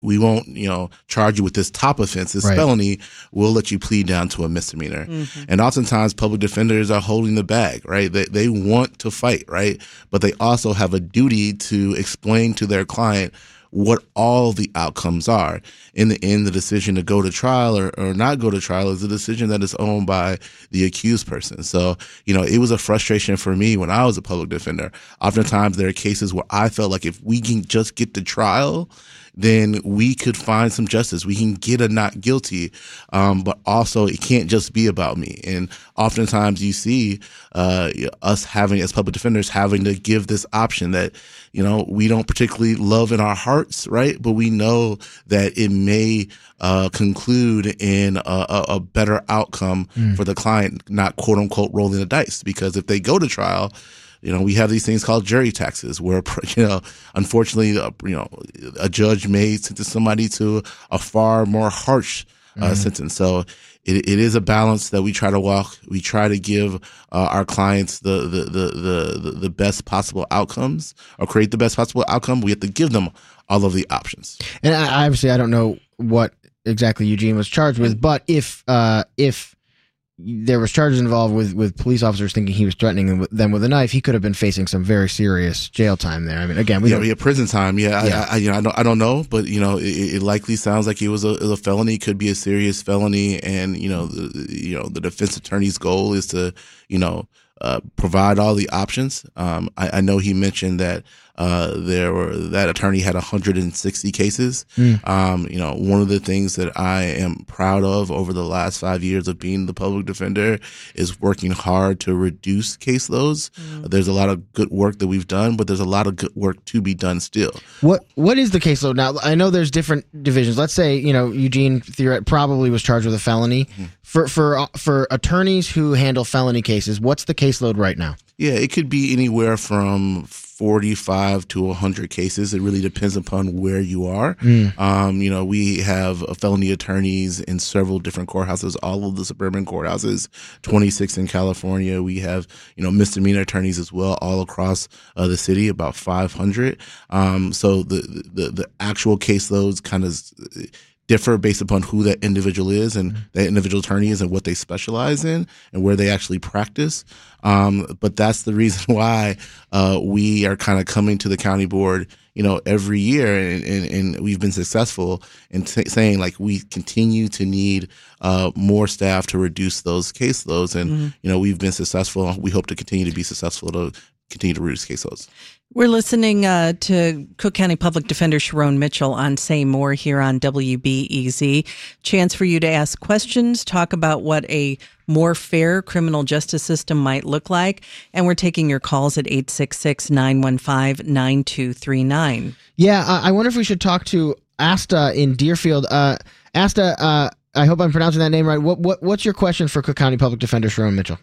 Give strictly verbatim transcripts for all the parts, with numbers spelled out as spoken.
we won't, you know, charge you with this top offense, this right. felony. We'll let you plead down to a misdemeanor. Mm-hmm. And oftentimes public defenders are holding the bag, right? They, they want to fight, right? But they also have a duty to explain to their client what all the outcomes are. In the end, the decision to go to trial or, or not go to trial is a decision that is owned by the accused person. So, you know, it was a frustration for me when I was a public defender. Oftentimes there are cases where I felt like if we can just get to trial, then we could find some justice. We can get a not guilty, um, but also it can't just be about me. And oftentimes you see uh, us having, as public defenders, having to give this option that, you know, we don't particularly love in our hearts, right? But we know that it may uh, conclude in a, a, a better outcome mm. for the client, not quote unquote rolling the dice. Because if they go to trial, you know, we have these things called jury taxes where, you know, unfortunately, uh, you know, a judge may sentence somebody to a far more harsh uh, mm-hmm. sentence. So it, it is a balance that we try to walk. We try to give uh, our clients the, the, the, the, the best possible outcomes or create the best possible outcome. We have to give them all of the options. And I, obviously, I don't know what exactly Eugene was charged with, but if uh, if there was charges involved with, with police officers thinking he was threatening them with a knife, he could have been facing some very serious jail time there. I mean, again, we yeah, don't, yeah, prison time. Yeah, yeah. I, I, you know, I don't, I don't know, but you know, it, it likely sounds like it was a, a felony. Could be a serious felony, and you know, the, you know, the defense attorney's goal is to, you know, uh, provide all the options. Um, I, I know he mentioned that uh, there were that attorney had one hundred sixty cases. Mm. Um, you know, one of the things that I am proud of over the last five years of being the public defender is working hard to reduce caseloads. Mm. There's a lot of good work that we've done, but there's a lot of good work to be done still. What What is the caseload now? I know there's different divisions. Let's say, you know, Eugene theoret- probably was charged with a felony. Mm-hmm. For for for attorneys who handle felony cases, what's the caseload right now? Yeah, it could be anywhere from forty-five to one hundred cases. It really depends upon where you are. Mm. Um, you know, we have uh, felony attorneys in several different courthouses, all of the suburban courthouses, twenty-six in California. We have, you know, misdemeanor attorneys as well, all across uh, the city, about five hundred. Um, so the, the, the actual caseloads kind of differ based upon who that individual is and that individual attorney is and what they specialize in and where they actually practice. Um, but that's the reason why uh, we are kind of coming to the county board, you know, every year, and, and, and we've been successful in t- saying like we continue to need uh, more staff to reduce those caseloads, and mm-hmm. you know, we've been successful. We hope to continue to be successful to continue to reduce caseloads. We're listening uh, to Cook County Public Defender Sharon Mitchell on Say More here on W B E Z. Chance for you to ask questions, talk about what a more fair criminal justice system might look like. And we're taking your calls at eight six six, nine one five, nine two three nine. Yeah, uh, I wonder if we should talk to Asta in Deerfield. Uh, Asta, uh, I hope I'm pronouncing that name right. What, what What's your question for Cook County Public Defender Sharon Mitchell?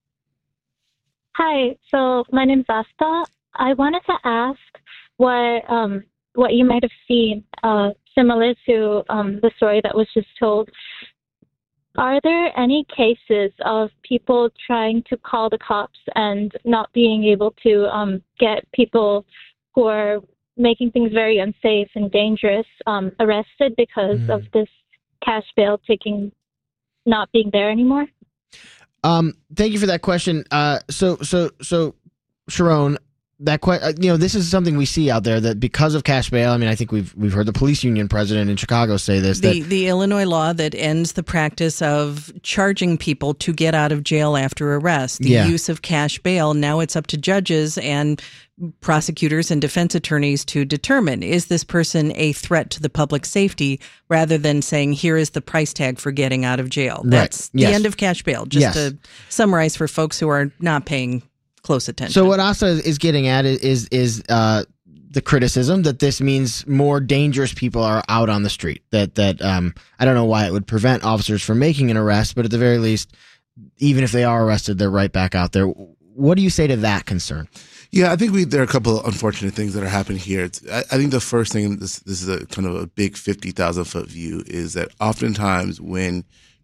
Hi, so my name's Asta. I wanted to ask what um, what you might have seen uh, similar to um, the story that was just told. Are there any cases of people trying to call the cops and not being able to um, get people who are making things very unsafe and dangerous um, arrested because mm. of this cash bail taking not being there anymore? Um, thank you for that question. Uh, so, so, so, Sharon, that que- you know, this is something we see out there that because of cash bail. I mean, I think we've we've heard the police union president in Chicago say this. The that, the Illinois law that ends the practice of charging people to get out of jail after arrest. The yeah. use of cash bail. Now it's up to judges and prosecutors and defense attorneys to determine, is this person a threat to the public safety, rather than saying, here is the price tag for getting out of jail. Right. That's yes. the end of cash bail, just yes. to summarize for folks who are not paying close attention. So what Asa is getting at is is uh, the criticism that this means more dangerous people are out on the street. That that um, I don't know why it would prevent officers from making an arrest, but at the very least, even if they are arrested, they're right back out there. What do you say to that concern? Yeah, I think we, there are a couple of unfortunate things that are happening here. It's, I, I think the first thing, this, this is a kind of a big fifty thousand foot view, is that oftentimes when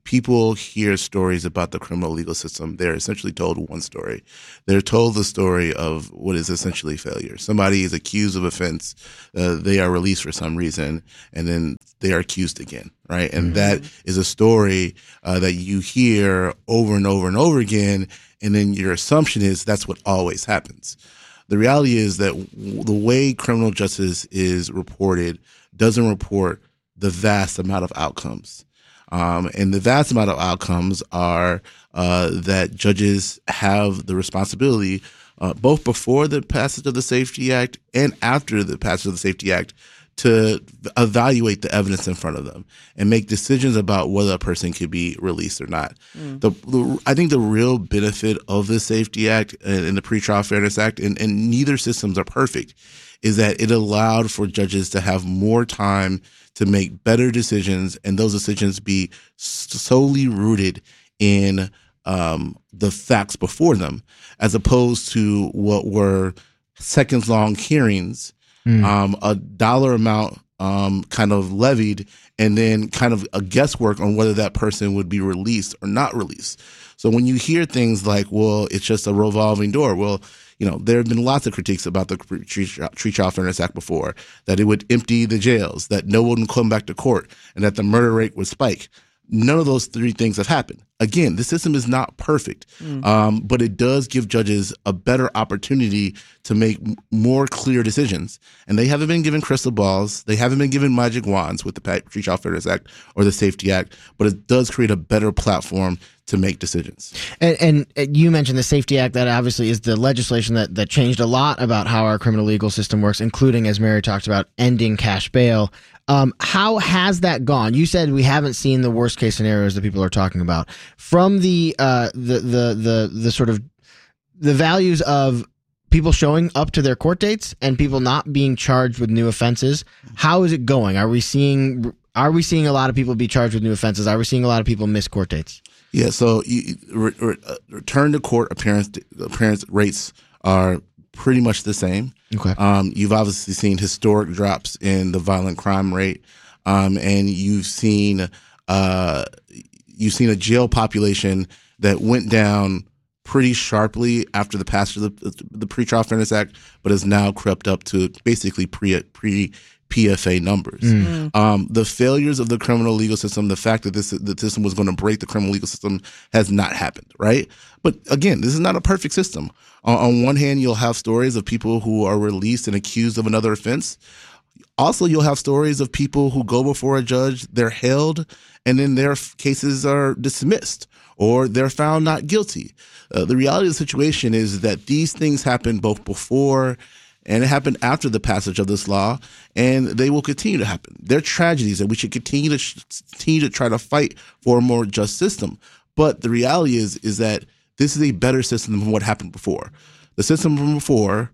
people hear stories about the criminal legal system, they're essentially told one story. They're told the story of what is essentially failure. Somebody is accused of offense, uh, they are released for some reason, and then they are accused again, right? And mm-hmm. that is a story uh, that you hear over and over and over again, and then your assumption is that's what always happens. The reality is that w- the way criminal justice is reported doesn't report the vast amount of outcomes. Um, and the vast amount of outcomes are uh, that judges have the responsibility, uh, both before the passage of the Safety Act and after the passage of the Safety Act, to evaluate the evidence in front of them and make decisions about whether a person could be released or not. Mm. The, the, I think the real benefit of the Safety Act and, and the Pretrial Fairness Act, and, and neither systems are perfect, is that it allowed for judges to have more time to make better decisions, and those decisions be solely rooted in um, the facts before them, as opposed to what were seconds-long hearings, mm. um, a dollar amount um, kind of levied, and then kind of a guesswork on whether that person would be released or not released. So when you hear things like, well, it's just a revolving door, well, you know, there have been lots of critiques about the Pretrial Fairness Act before, that it would empty the jails, that no one would come back to court, and that the murder rate would spike. None of those three things have happened. Again, the system is not perfect, mm. um, but it does give judges a better opportunity to make m- more clear decisions. And they haven't been given crystal balls. They haven't been given magic wands with the Pretrial Fairness Act or the Safety Act, but it does create a better platform to make decisions. And, and you mentioned the Safety Act. That obviously is the legislation that, that changed a lot about how our criminal legal system works, including, as Mary talked about, ending cash bail. Um, how has that gone? You said we haven't seen the worst case scenarios that people are talking about. From the uh, the the the the sort of the values of people showing up to their court dates and people not being charged with new offenses, how is it going? Are we seeing are we seeing a lot of people be charged with new offenses? Are we seeing a lot of people miss court dates? Yeah. So you, re, re, return to court appearance appearance rates are pretty much the same. Okay. Um, you've obviously seen historic drops in the violent crime rate, um, and you've seen uh, you've seen a jail population that went down pretty sharply after the passage of the, the Pretrial Fairness Act, but has now crept up to basically pre pre P F A numbers. Mm. Um, the failures of the criminal legal system, the fact that this the system was going to break the criminal legal system, has not happened, right? But again, this is not a perfect system. On, on one hand, you'll have stories of people who are released and accused of another offense. Also, you'll have stories of people who go before a judge, they're held, and then their cases are dismissed or they're found not guilty. Uh, the reality of the situation is that these things happen both before and it happened after the passage of this law, and they will continue to happen. They're tragedies, and we should continue to continue to try to fight for a more just system. But the reality is, is that this is a better system than what happened before. The system from before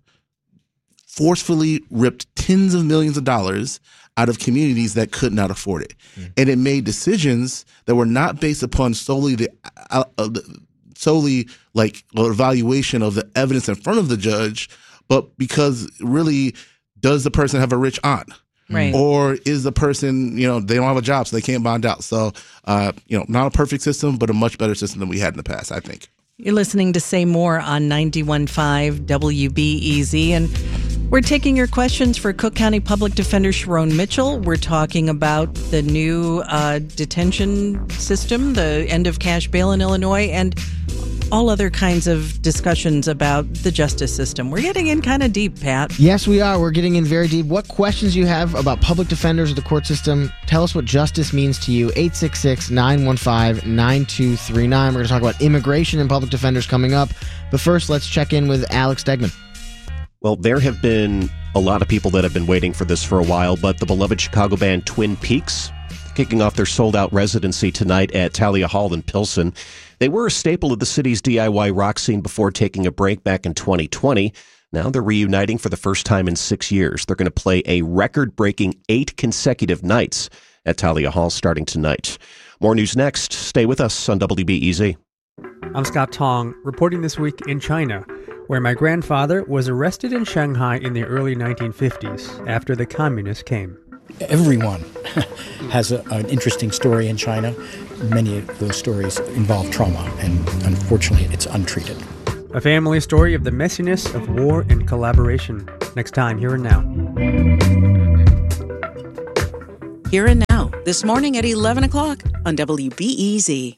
forcefully ripped tens of millions of dollars out of communities that could not afford it, mm. and it made decisions that were not based upon solely the, uh, the solely like evaluation of the evidence in front of the judge, but because really, does the person have a rich aunt? Right. Or is the person, you know, they don't have a job, so they can't bond out. So, uh, you know, not a perfect system, but a much better system than we had in the past, I think. You're listening to Say More on ninety-one point five W B E Z, and we're taking your questions for Cook County Public Defender Sharon Mitchell. We're talking about the new uh, detention system, the end of cash bail in Illinois, and all other kinds of discussions about the justice system. We're getting in kind of deep, Pat. Yes, we are. We're getting in very deep. What questions you have about public defenders or the court system, tell us what justice means to you. eight six six, nine one five, nine two three nine. We're going to talk about immigration and public defenders coming up. But first, let's check in with Alex Degman. Well, there have been a lot of people that have been waiting for this for a while, but the beloved Chicago band Twin Peaks kicking off their sold-out residency tonight at Thalia Hall in Pilsen. They were a staple of the city's D I Y rock scene before taking a break back in twenty twenty. Now they're reuniting for the first time in six years. They're going to play a record-breaking eight consecutive nights at Thalia Hall starting tonight. More news next. Stay with us on W B E Z. I'm Scott Tong, reporting this week in China, where my grandfather was arrested in Shanghai in the early nineteen fifties after the communists came. everyone has a, an interesting story in China. Many of those stories involve trauma, and unfortunately, it's untreated. A family story of the messiness of war and collaboration. Next time, Here and Now. Here and Now, this morning at eleven o'clock on W B E Z.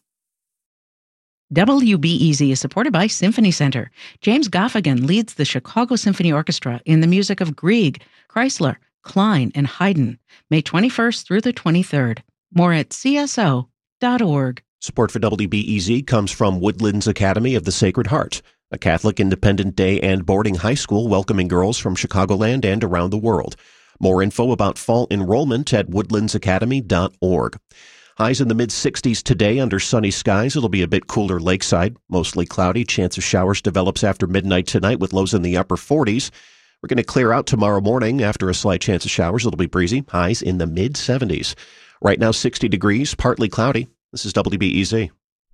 W B E Z is supported by Symphony Center. James Gaffigan leads the Chicago Symphony Orchestra in the music of Grieg, Chrysler, Klein, and Haydn, May twenty-first through the twenty-third. More at c s o dot org. Support for W B E Z comes from Woodlands Academy of the Sacred Heart, a Catholic independent day and boarding high school welcoming girls from Chicagoland and around the world. More info about fall enrollment at woodlands academy dot org. Highs in the mid-sixties today under sunny skies. It'll be a bit cooler lakeside, mostly cloudy. Chance of showers develops after midnight tonight with lows in the upper forties. We're going to clear out tomorrow morning after a slight chance of showers. It'll be breezy. Highs in the mid-seventies. Right now, sixty degrees, partly cloudy. This is W B E Z.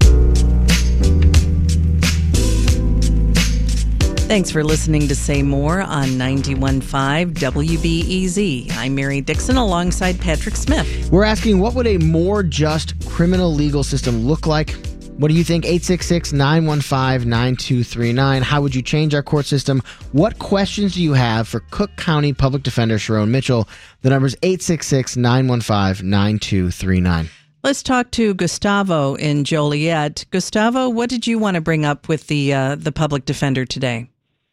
Thanks for listening to Say More on ninety-one point five W B E Z. I'm Mary Dixon alongside Patrick Smith. We're asking, what would a more just criminal legal system look like? What do you think? eight six six, nine one five, nine two three nine. How would you change our court system? What questions do you have for Cook County Public Defender Sharon Mitchell? The number is eight six six, nine one five, nine two three nine. Let's talk to Gustavo in Joliet. Gustavo, what did you want to bring up with the uh, the public defender today?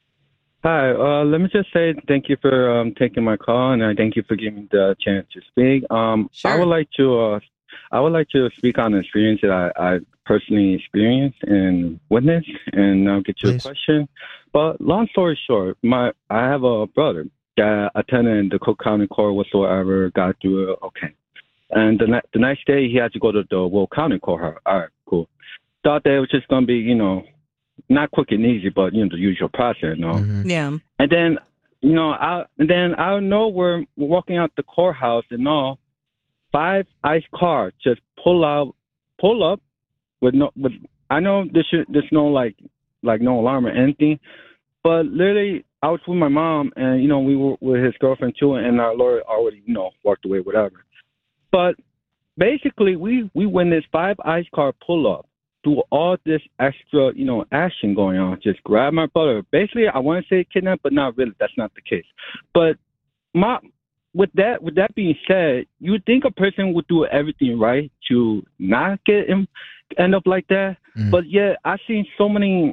Hi, uh, let me just say thank you for um, taking my call, and I thank you for giving me the chance to speak. Um, sure. I would like to, uh, I would like to speak on an experience that I, I personally experienced and witnessed, and I'll get to Please. a question. But long story short, my I have a brother that attended the Cook County Court whatsoever, got through it okay, and the ne- the next day he had to go to the Will County Court. All right, cool. Thought that it was just gonna be, you know, not quick and easy, but, you know, the usual process, you know. Mm-hmm. Yeah. And then, you know, I and then I know we're walking out the courthouse and all, five ICE cars just pull out, pull up with no, with I know this should, there's no like, like no alarm or anything, but literally I was with my mom and, you know, we were with his girlfriend too, and our lawyer already, you know, walked away, whatever. But basically, we we witnessed five ICE car pull up. Do all this extra, you know, action going on. Just grab my brother. Basically, I want to say kidnap, but not really. That's not the case. But my, with that, with that being said, you would think a person would do everything right to not get him end up like that. Mm. But yet, I've seen so many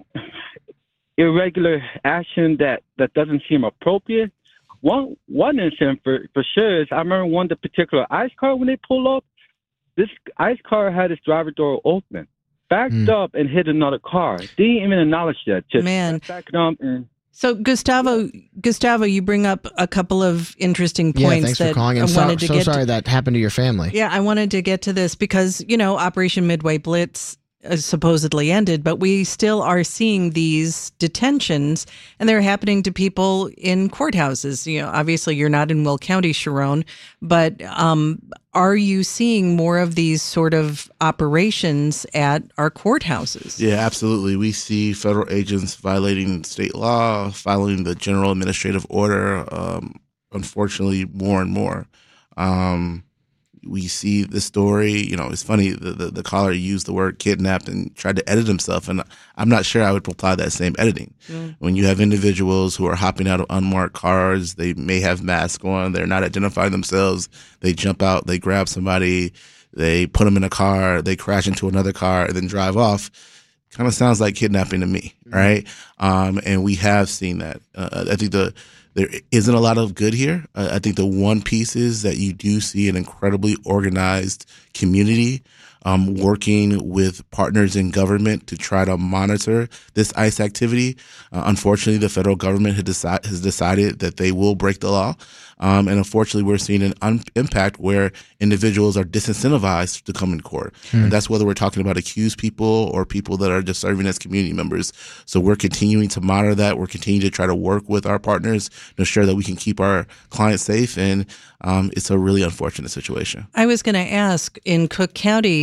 irregular action that that doesn't seem appropriate. One one incident for for sure is I remember one the particular ICE car when they pull up. This ICE car had its driver door open. Backed mm. up and hit another car. Didn't even acknowledge that. Just Man. backed up and. So Gustavo, Gustavo, you bring up a couple of interesting points. Yeah, thanks that for calling. I I'm so, wanted to so get sorry to. that happened to your family. Yeah, I wanted to get to this because, you know, Operation Midway Blitz uh, supposedly ended, but we still are seeing these detentions, and they're happening to people in courthouses. You know, obviously you're not in Will County, Sharon, but um, are you seeing more of these sort of operations at our courthouses? Yeah, absolutely. We see federal agents violating state law, following the general administrative order, um, unfortunately, more and more. Um, we see the story, you know, it's funny, the, the, the caller used the word kidnapped and tried to edit himself, and I'm not sure I would apply that same editing. Mm. When you have individuals who are hopping out of unmarked cars, they may have masks on, they're not identifying themselves, they jump out, they grab somebody, they put them in a car, they crash into another car, and then drive off. Kind of sounds like kidnapping to me, mm. right? Um, and we have seen that. Uh, I think the There isn't a lot of good here. Uh, I think the one piece is that you do see an incredibly organized community um, working with partners in government to try to monitor this ICE activity. Uh, unfortunately, the federal government had deci- has decided that they will break the law. Um, and unfortunately, we're seeing an un- impact where individuals are disincentivized to come in court. Mm. And that's whether we're talking about accused people or people that are just serving as community members. So we're continuing to monitor that. We're continuing to try to work with our partners to ensure that we can keep our clients safe. And um, it's a really unfortunate situation. I was going to ask, in Cook County,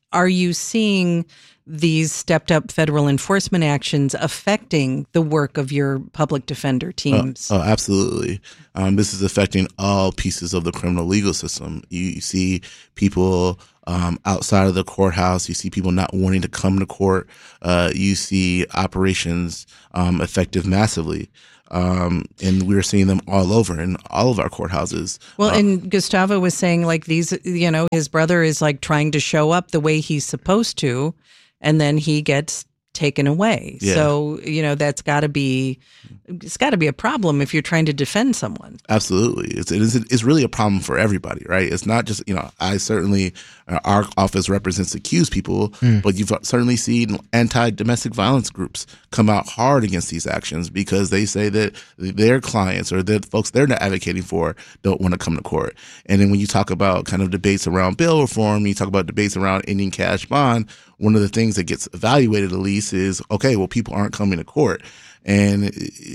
are you seeing these stepped up federal enforcement actions affecting the work of your public defender teams? Oh, oh absolutely. Um, this is affecting all pieces of the criminal legal system. You, you see people um, outside of the courthouse. You see people not wanting to come to court. Uh, you see operations um, affected massively. Um, and we're seeing them all over in all of our courthouses. Well, uh, and Gustavo was saying, like, these, you know, his brother is like trying to show up the way he's supposed to, and then he gets taken away. Yeah. So, you know, that's got to be, it's got to be a problem if you're trying to defend someone. Absolutely. It's, it is, it's really a problem for everybody, right? It's not just, you know, I certainly, uh, our office represents accused people, mm. but you've certainly seen anti-domestic violence groups come out hard against these actions because they say that their clients or the folks they're not advocating for don't want to come to court. And then when you talk about kind of debates around bail reform, you talk about debates around ending cash bond, one of the things that gets evaluated at least is, okay, well, people aren't coming to court. And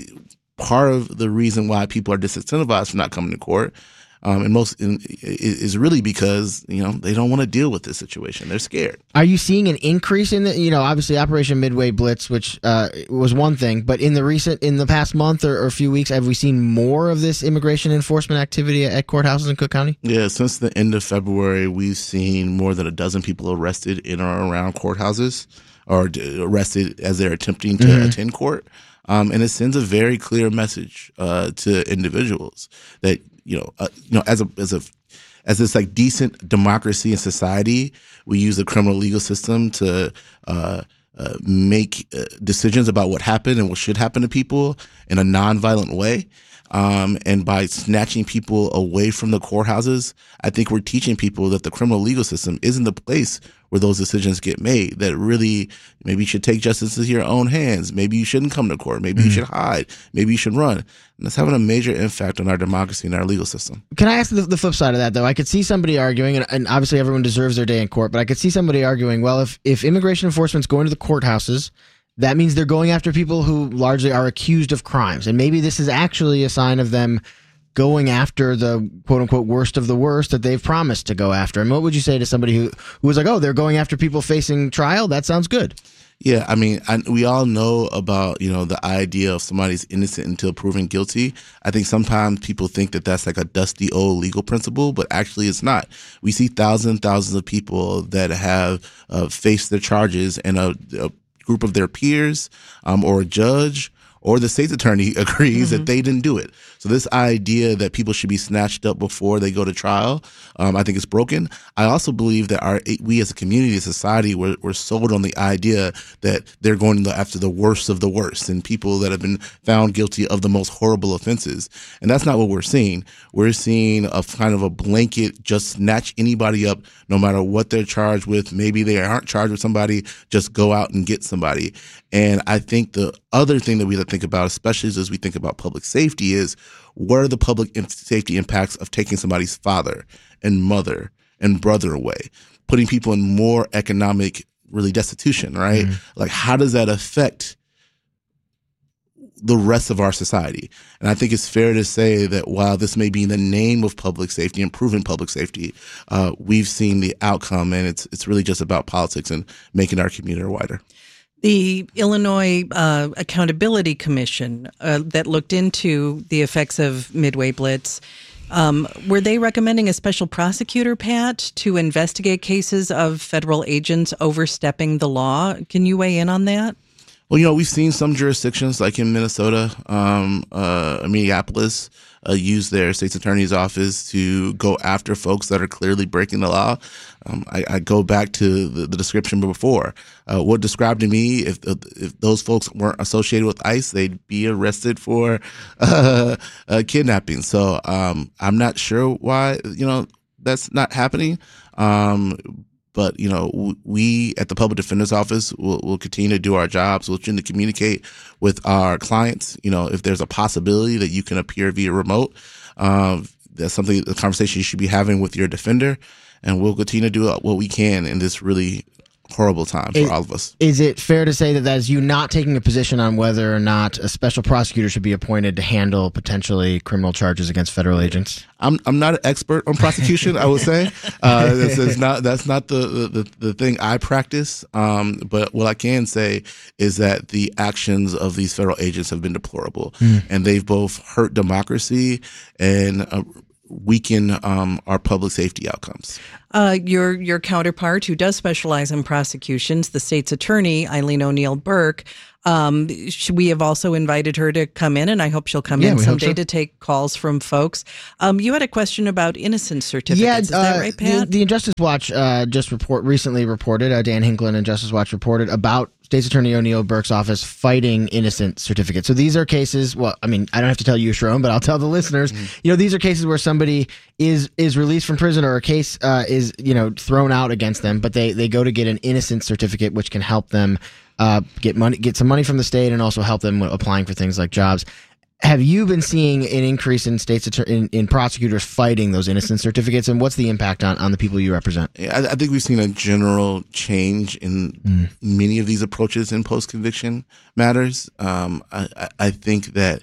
part of the reason why people are disincentivized from not coming to court um, and most in, is really because, you know, they don't want to deal with this situation. They're scared. Are you seeing an increase in the, you know, obviously Operation Midway Blitz, which uh, was one thing, but in the recent, in the past month or, or a few weeks, have we seen more of this immigration enforcement activity at courthouses in Cook County? Yeah, since the end of February, we've seen more than a dozen people arrested in or around courthouses or arrested as they're attempting to mm-hmm. attend court. Um, and it sends a very clear message uh, to individuals that, you know, uh, you know, as a as a as this like decent democracy and society, we use the criminal legal system to uh, uh, make uh, decisions about what happened and what should happen to people in a nonviolent way. Um, and by snatching people away from the courthouses, I think we're teaching people that the criminal legal system isn't the place where those decisions get made, that really maybe you should take justice into your own hands. Maybe you shouldn't come to court. Maybe mm-hmm. you should hide. Maybe you should run. And that's having a major impact on our democracy and our legal system. Can I ask the, the flip side of that, though? I could see somebody arguing, and, and obviously everyone deserves their day in court, but I could see somebody arguing, well, if, if immigration enforcement's going to the courthouses, that means they're going after people who largely are accused of crimes. And maybe this is actually a sign of them going after the quote-unquote worst of the worst that they've promised to go after. And what would you say to somebody who, who was like, oh, they're going after people facing trial? That sounds good. Yeah, I mean, I, we all know about, you know, the idea of somebody's innocent until proven guilty. I think sometimes people think that that's like a dusty old legal principle, but actually it's not. We see thousands and thousands of people that have uh, faced their charges and a, a group of their peers um, or a judge or the state's attorney agrees mm-hmm. that they didn't do it. So this idea that people should be snatched up before they go to trial, um, I think is broken. I also believe that our we as a community, as a society, we're, we're sold on the idea that they're going after the worst of the worst and people that have been found guilty of the most horrible offenses. And that's not what we're seeing. We're seeing a kind of a blanket, just snatch anybody up no matter what they're charged with. Maybe they aren't charged with somebody, just go out and get somebody. And I think the other thing that we have to think about, especially as we think about public safety, is what are the public safety impacts of taking somebody's father and mother and brother away, putting people in more economic, really destitution, right? Mm-hmm. Like, how does that affect the rest of our society? And I think it's fair to say that while this may be in the name of public safety, improving public safety, uh, we've seen the outcome, and it's it's really just about politics and making our community wider. The Illinois uh, Accountability Commission uh, that looked into the effects of Midway Blitz, um, were they recommending a special prosecutor, Pat, to investigate cases of federal agents overstepping the law? Can you weigh in on that? Well, you know, we've seen some jurisdictions like in Minnesota, um, uh, Minneapolis, uh, use their state's attorney's office to go after folks that are clearly breaking the law. Um, I, I go back to the, the description before. Uh, what described to me, if if those folks weren't associated with ICE, they'd be arrested for uh, uh, kidnapping. So um, I'm not sure why, you know, that's not happening. Um, But, you know, we at the Public Defender's Office will will continue to do our jobs. We'll continue to communicate with our clients. You know, if there's a possibility that you can appear via remote, um, that's something, a conversation you should be having with your defender. And we'll continue to do what we can in this really horrible time for Is- all of us. Is it fair to say that that is you not taking a position on whether or not a special prosecutor should be appointed to handle potentially criminal charges against federal agents? I'm I'm not an expert on prosecution. I would say uh, this is not that's not the, the the thing I practice. Um, but what I can say is that the actions of these federal agents have been deplorable, mm. and they've both hurt democracy and uh, weaken um, our public safety outcomes. Uh, your your counterpart, who does specialize in prosecutions, the state's attorney, Eileen O'Neill Burke, um, she, we have also invited her to come in, and I hope she'll come yeah, in someday so. to take calls from folks. Um, you had a question about innocence certificates. Yeah, Is that uh, right, Pat? The, the Injustice Watch uh, just report recently reported, uh, Dan Hinklin and Justice Watch reported about State's Attorney O'Neill Burke's office fighting innocent certificates. So these are cases, well, I mean, I don't have to tell you, Sharon, but I'll tell the listeners, mm-hmm. you know, these are cases where somebody is is released from prison or a case uh, is, you know, thrown out against them, but they, they go to get an innocent certificate, which can help them uh, get money, get some money from the state and also help them with applying for things like jobs. Have you been seeing an increase in states in, in prosecutors fighting those innocent certificates, and what's the impact on, on the people you represent? I, I think we've seen a general change in mm. many of these approaches in post-conviction matters. Um, I, I think that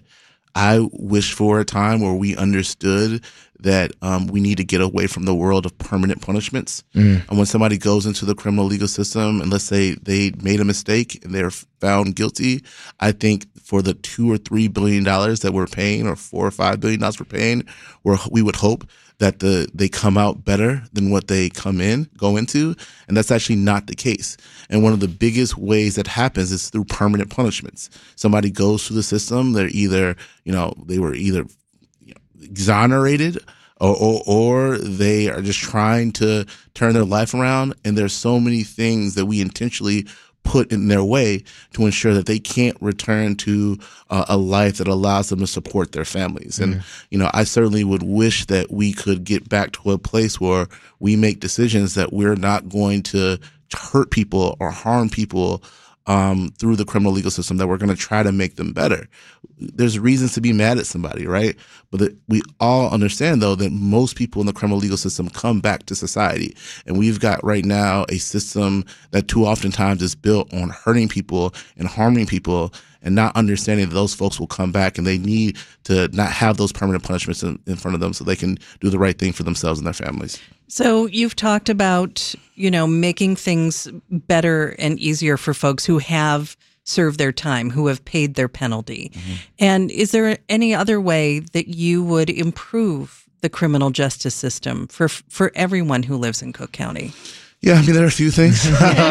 I wish for a time where we understood that um, we need to get away from the world of permanent punishments. Mm. And when somebody goes into the criminal legal system, and let's say they made a mistake and they're found guilty, I think for the two or three billion dollars that we're paying, or four or five billion dollars we're paying, where we would hope that the they come out better than what they come in, go into, and that's actually not the case. And one of the biggest ways that happens is through permanent punishments. Somebody goes through the system, they're either, you know, they were either you know, exonerated, or, or or they are just trying to turn their life around, and there's so many things that we intentionally put in their way to ensure that they can't return to uh, a life that allows them to support their families. And, mm. you know, I certainly would wish that we could get back to a place where we make decisions that we're not going to hurt people or harm people um, through the criminal legal system, that we're going to try to make them better. There's reasons to be mad at somebody, right? But the, we all understand, though, that most people in the criminal legal system come back to society. And we've got right now a system that too oftentimes is built on hurting people and harming people, and not understanding that those folks will come back, and they need to not have those permanent punishments in, in front of them so they can do the right thing for themselves and their families. So you've talked about, you know, making things better and easier for folks who have served their time, who have paid their penalty. Mm-hmm. And is there any other way that you would improve the criminal justice system for for everyone who lives in Cook County? Yeah, I mean, there are a few things.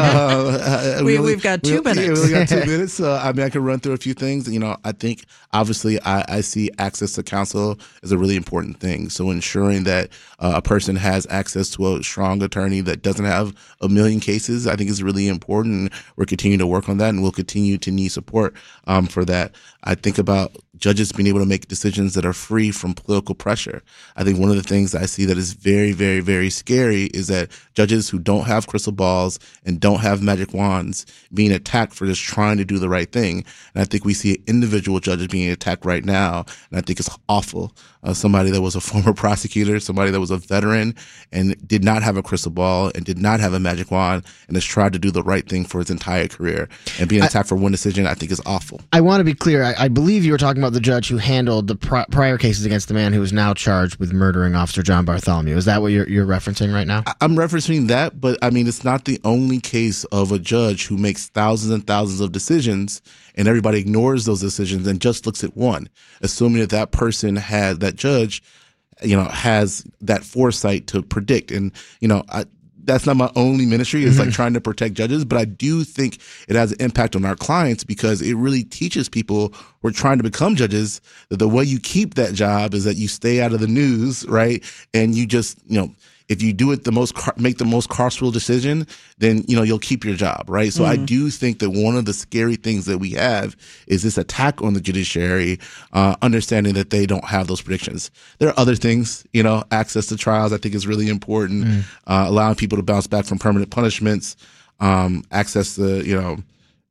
uh, we, really, we've got two we, minutes. Yeah, we got two minutes. Uh, I mean, I can run through a few things. You know, I think, obviously, I, I see access to counsel as a really important thing. So ensuring that uh, a person has access to a strong attorney that doesn't have a million cases, I think is really important. We're continuing to work on that, and we'll continue to need support um, for that. I think about judges being able to make decisions that are free from political pressure. I think one of the things that I see that is very, very, very scary is that judges who don't have crystal balls and don't have magic wands being attacked for just trying to do the right thing. And I think we see individual judges being attacked right now, and I think it's awful. Uh, somebody that was a former prosecutor, somebody that was a veteran and did not have a crystal ball and did not have a magic wand and has tried to do the right thing for his entire career, and being attacked I, for one decision, I think is awful. I want to be clear. I, I believe you were talking about the judge who handled the pri- prior cases against the man who is now charged with murdering Officer John Bartholomew. Is that what you're, you're referencing right now? I, I'm referencing that, but I mean, it's not the only case of a judge who makes thousands and thousands of decisions and everybody ignores those decisions and just looks at one, assuming that that person had, that judge, you know, has that foresight to predict. And, you know, I, that's not my only ministry. It's mm-hmm. like trying to protect judges, but I do think it has an impact on our clients, because it really teaches people who are trying to become judges that the way you keep that job is that you stay out of the news, right? And you just, you know, if you do it the most, make the most carceral decision, then, you know, you'll keep your job, right? So mm. I do think that one of the scary things that we have is this attack on the judiciary, uh, understanding that they don't have those predictions. There are other things, you know, access to trials I think is really important, mm. uh, allowing people to bounce back from permanent punishments, um, access to, you know, you know,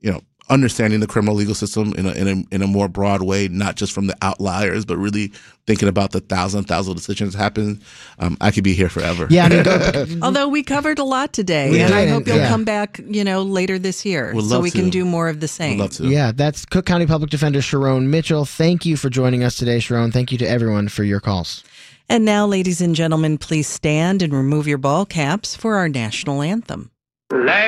understanding the criminal legal system in a, in a in a more broad way, not just from the outliers, but really thinking about the thousand thousand decisions happen. Um, I could be here forever. Yeah, I mean, go, although we covered a lot today, We and I did, hope you'll yeah. come back, you know, later this year, Would so love we to. can do more of the same. Would love to. Yeah, that's Cook County Public Defender Sharon Mitchell. Thank you for joining us today, Sharon. Thank you to everyone for your calls. And now, ladies and gentlemen, please stand and remove your ball caps for our national anthem. Lay